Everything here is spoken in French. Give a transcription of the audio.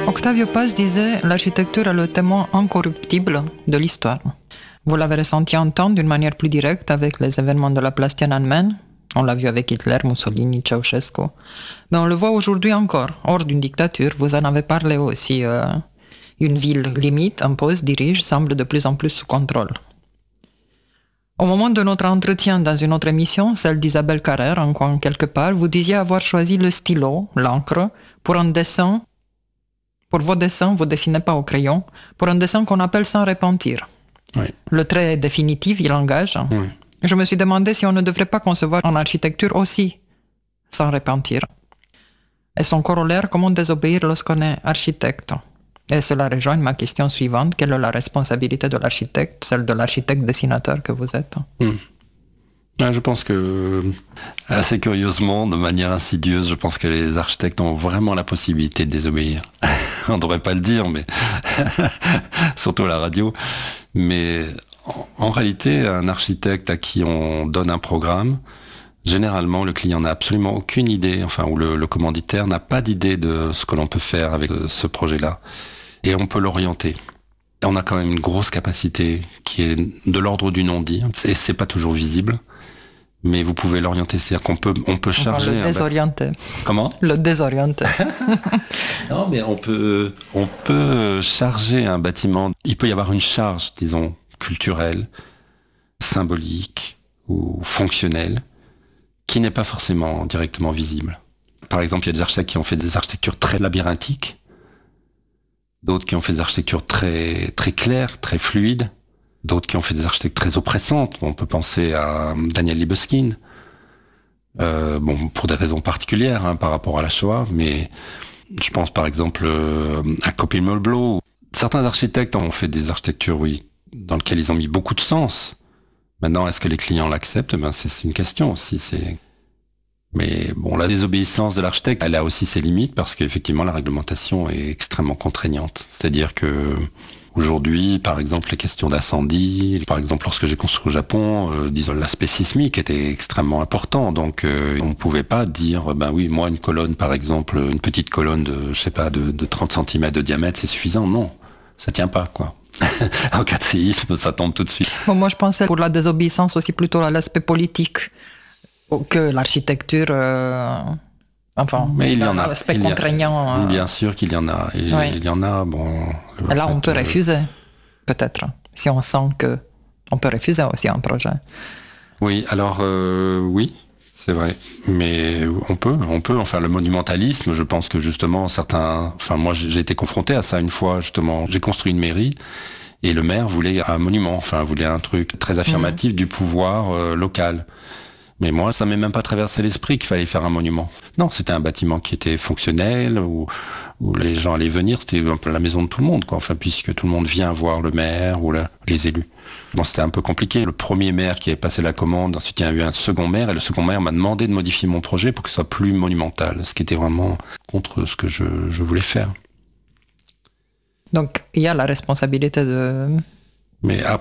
Octavio Paz disait « L'architecture est le témoin incorruptible de l'histoire ». Vous l'avez ressenti en temps d'une manière plus directe avec les événements de la place Tiananmen. On l'a vu avec Hitler, Mussolini, Ceausescu. Mais on le voit aujourd'hui encore, hors d'une dictature. Vous en avez parlé aussi. Une ville limite, impose, dirige, semble de plus en plus sous contrôle. Au moment de notre entretien dans une autre émission, celle d'Isabelle Carrère, en coin quelque part, vous disiez avoir choisi le stylo, l'encre, pour un dessin. Pour vos dessins, vous ne dessinez pas au crayon, pour un dessin qu'on appelle sans repentir. Oui. Le trait définitif, il engage. Oui. Je me suis demandé si on ne devrait pas concevoir en architecture aussi sans repentir. Et son corollaire, comment désobéir lorsqu'on est architecte? Et cela rejoint ma question suivante. Quelle est la responsabilité de l'architecte, celle de l'architecte dessinateur que vous êtes? Je pense que, assez curieusement, de manière insidieuse, je pense que les architectes ont vraiment la possibilité de désobéir. On ne devrait pas le dire, mais surtout à la radio. Mais en réalité, un architecte à qui on donne un programme, généralement, le client n'a absolument aucune idée, ou le commanditaire n'a pas d'idée de ce que l'on peut faire avec ce projet-là. Et on peut l'orienter. On a quand même une grosse capacité qui est de l'ordre du non-dit, et c'est pas toujours visible. Mais vous pouvez l'orienter, c'est-à-dire on peut charger... Le désorienter. Comment ? Le désorienter. Non, mais on peut charger un bâtiment. Il peut y avoir une charge, disons, culturelle, symbolique ou fonctionnelle, qui n'est pas forcément directement visible. Par exemple, il y a des architectes qui ont fait des architectures très labyrinthiques, d'autres qui ont fait des architectures très, très claires, très fluides, d'autres qui ont fait des architectures très oppressantes. On peut penser à Daniel Libeskind, pour des raisons particulières par rapport à la Shoah, mais je pense par exemple à Copil Molblo. Certains architectes ont fait des architectures, oui, dans lesquelles ils ont mis beaucoup de sens. Maintenant, est-ce que les clients l'acceptent ? C'est une question aussi. Mais bon, la désobéissance de l'architecte, elle a aussi ses limites parce qu'effectivement, la réglementation est extrêmement contraignante. C'est-à-dire que aujourd'hui, par exemple, les questions d'incendie, par exemple, lorsque j'ai construit au Japon, disons, l'aspect sismique était extrêmement important. Donc, on ne pouvait pas dire, oui, moi, une colonne, par exemple, une petite colonne de 30 cm de diamètre, c'est suffisant. Non, ça tient pas, quoi. En cas de séisme, ça tombe tout de suite. Bon, moi, je pensais pour la désobéissance aussi plutôt à l'aspect politique que l'architecture... mais il y en a. L'aspect contraignant. Bien sûr qu'il y en a. Il y en a, Et là, on peut refuser, peut-être. Si on sent que on peut refuser aussi un projet. Oui, alors, oui, c'est vrai. Mais on peut. Le monumentalisme, je pense que justement, moi, j'ai été confronté à ça une fois, justement. J'ai construit une mairie et le maire voulait un monument, voulait un truc très affirmatif du pouvoir local. Mais moi, ça m'est même pas traversé l'esprit qu'il fallait faire un monument. Non, c'était un bâtiment qui était fonctionnel, où les gens allaient venir, c'était un peu la maison de tout le monde, quoi. Puisque tout le monde vient voir le maire ou les élus. Bon, c'était un peu compliqué. Le premier maire qui avait passé la commande, ensuite il y a eu un second maire, et le second maire m'a demandé de modifier mon projet pour que ce soit plus monumental, ce qui était vraiment contre ce que je voulais faire. Donc, il y a la responsabilité de... Mais